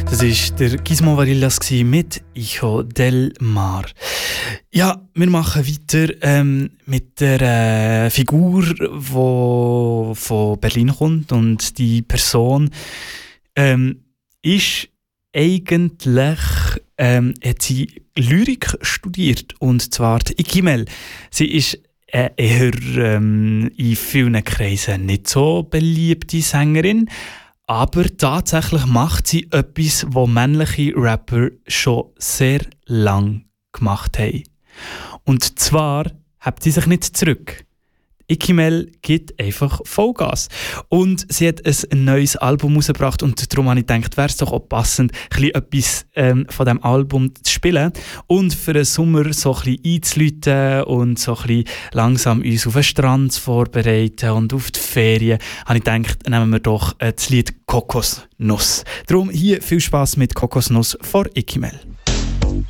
Das war der Gizmo Varillas mit «Hijo del Mar». Ja, wir machen weiter mit der Figur, die von Berlin kommt. Und die Person ist eigentlich hat sie Lyrik studiert, und zwar die Ikimel. Sie ist eher in vielen Kreisen nicht so beliebte Sängerin, aber tatsächlich macht sie etwas, was männliche Rapper schon sehr lang gemacht haben. Und zwar hebt sie sich nicht zurück. Ikimel gibt einfach Vollgas. Und sie hat ein neues Album rausgebracht, und darum habe ich gedacht, wäre es doch auch passend, etwas von diesem Album zu spielen und für den Sommer so ein bisschen einzuläuten und so ein bisschen langsam uns auf den Strand zu vorbereiten und auf die Ferien, habe ich gedacht, nehmen wir doch das Lied «Kokosnuss». Darum hier viel Spass mit «Kokosnuss» von Ikimel.